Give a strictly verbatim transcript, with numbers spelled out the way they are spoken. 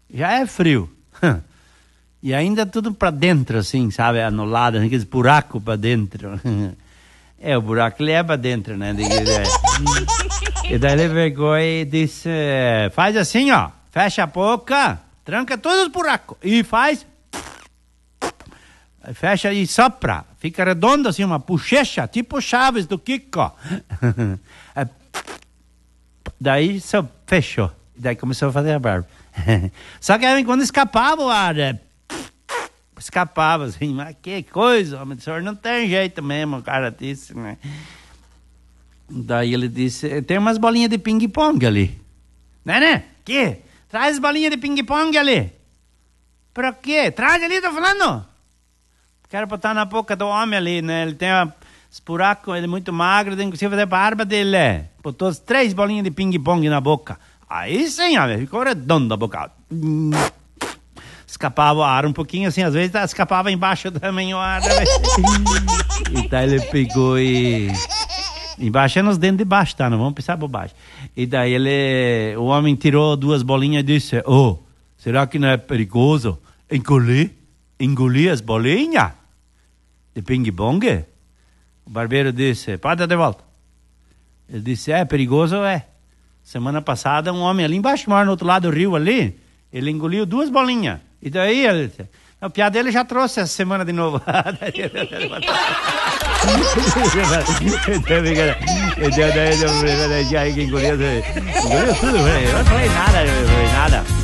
já é frio. E ainda tudo pra dentro, assim, sabe? Anulado, aqueles buracos pra dentro. É, o buraco ele é pra dentro, né? E daí ele pegou e disse, faz assim, ó, fecha a boca, tranca todos os buracos e faz, fecha e sopra, fica redondo assim, uma bochecha, tipo Chaves do Kiko. Daí só fechou, daí começou a fazer a barba. Só que aí quando escapava o ar, escapava assim, mas que coisa, homem, o senhor não tem jeito mesmo, o cara disse, né? Daí ele disse, tem umas bolinhas de ping-pong ali. Né, né? Que? Traz bolinhas de ping-pong ali. Pra quê? Traz ali, tô falando. Quero botar na boca do homem ali, né? Ele tem os buracos, ele é muito magro, tem que fazer a barba dele. É. Botou as três bolinhas de ping-pong na boca. Aí sim, homem, ficou redondo a boca. Escapava o ar um pouquinho assim, às vezes escapava embaixo também o ar. E daí ele pegou e... Embaixo é nos dentes de baixo, tá? Não vamos pensar bobagem. E daí ele... O homem tirou duas bolinhas e disse, oh, será que não é perigoso engolir? Engolir as bolinhas de ping-pong? O barbeiro disse, pode dar de volta. Ele disse, é perigoso, é. Semana passada um homem ali embaixo, mora no outro lado do rio ali, ele engoliu duas bolinhas. E daí, ele, o piada dele já trouxe essa semana de novo. Engoliu tudo, eu não falei nada, eu não falei nada.